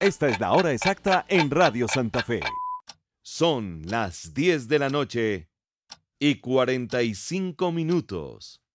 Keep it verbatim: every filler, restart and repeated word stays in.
Esta es la hora exacta en Radio Santa Fe. Son las diez de la noche y cuarenta y cinco minutos.